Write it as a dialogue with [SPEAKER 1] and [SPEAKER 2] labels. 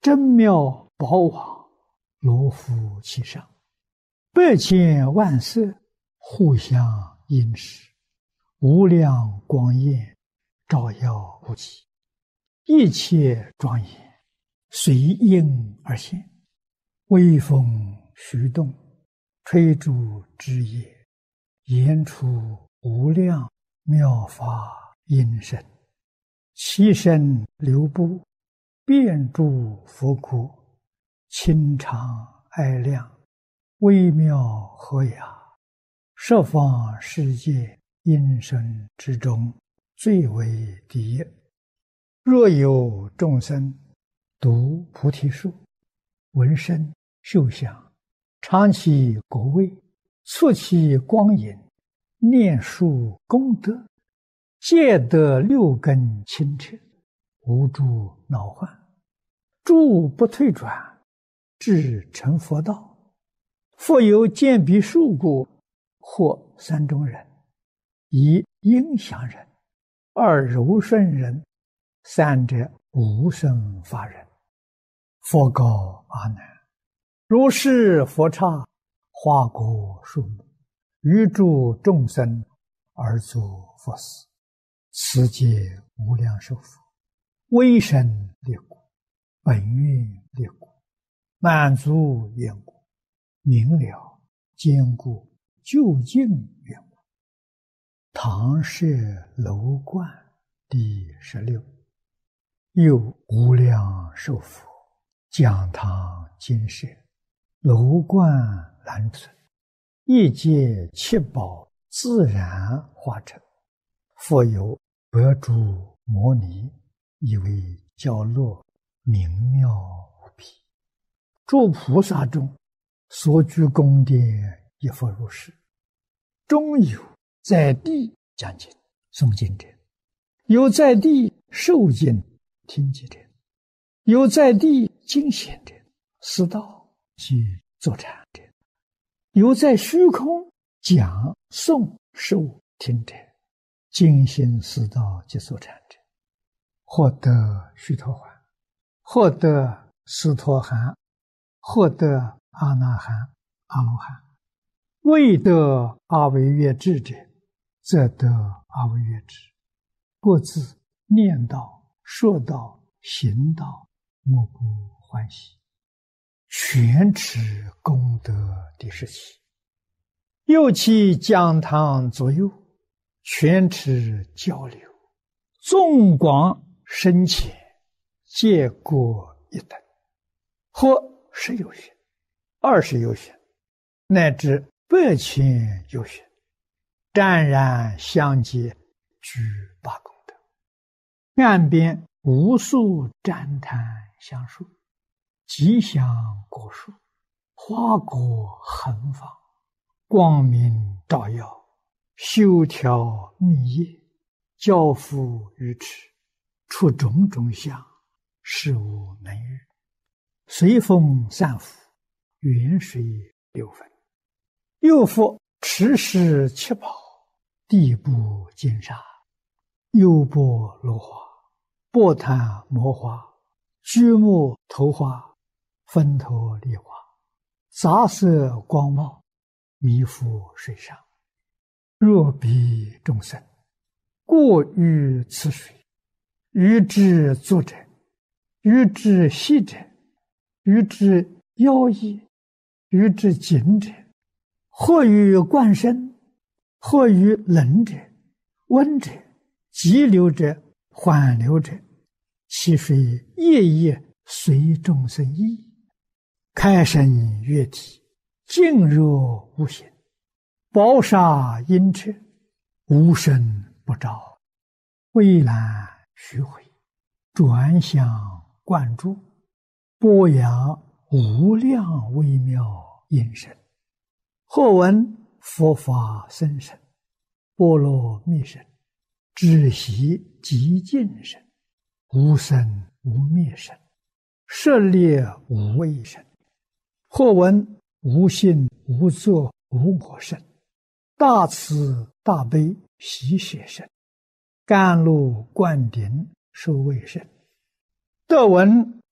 [SPEAKER 1] 真妙宝网，罗浮其上，百千万色，互相映饰，无量光焰，照耀不齐，一切庄严，随应而现。微风徐动，吹竹枝叶，言出无量妙法音声，其声流布，遍诸佛国，清长爱亮，微妙和雅，十方世界音声之中，最为第一。若有众生读菩提树，闻声嗅香，尝其果味，触其光影，念述功德，皆得六根清澈，无诸恼患，诸不退转，至成佛道。复有见彼树故，或三种人：一音响人，二柔顺人，三者无生法人。佛告阿难：如是佛刹，花果树木，于诸众生而作佛事，此皆无量寿佛，威神力故，本愿力故，满足愿故，明了坚固究竟愿故。唐舍楼观第16。又无量寿佛，讲堂金舍，楼观兰村，一界七宝自然化成，复有百诸摩尼，以为教乐，明妙无比。诸菩萨中，所居宫殿亦复如是。中有在地讲经诵经者，有在地受经听经者，有在地经显者，思道及坐禅者，有在虚空讲诵受听者，精心思道及坐禅者，获得须陀洹，获得斯陀含，获得阿那含、阿罗汉。未得阿惟越致者，则得阿惟越致。各自念道、说道、行道，莫不欢喜，全持功德第17。又其讲堂左右，全持交流，纵广深浅，皆各一等，或10有许、20有许，乃至100千有许，湛然相接，具八功德。岸边无数旃檀香树，吉祥果树，花果横放，光明照耀，修条密叶，交付于持，出种种相，事无能遇。随风散伏，远水流分。又复持世七宝，地部金沙，优波罗花，波檀摩花，居木头花，分头梨花，杂色光茂，弥覆水上。若彼众生过于此水，于之作者，于之息者，于之妖异，于之景者，或于灌身，或于冷者、温者、急流者、缓流者，其水夜夜随众生意，开生悦体，静若无形，宝沙阴彻，无声不着，蔚蓝虚回，转向灌注，播扬无量微妙音声。或闻佛法甚深，波罗蜜声，知悉极尽声，无生无灭声，舍猎无畏声。或闻无性无作无我声，大慈大悲喜舍声，甘露灌顶受畏声。得闻